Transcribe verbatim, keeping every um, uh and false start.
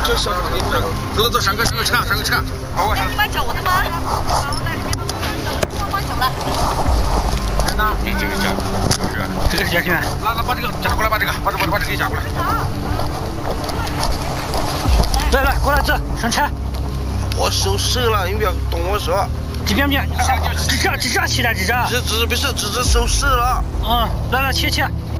这小场地，走走走，上个上个车，上个车，好我上。 你买酒的吗？好，在里面帮忙酒了。 真的？你这个价，是这个是价钱。那那把这个夹过来，把这个，把这把把这个夹过来。 来来，过来这上车。 我收手了，你不要动我手。 这边边，支着支着起来，支着。 这这不是，这是收手了。 嗯，来来，切切。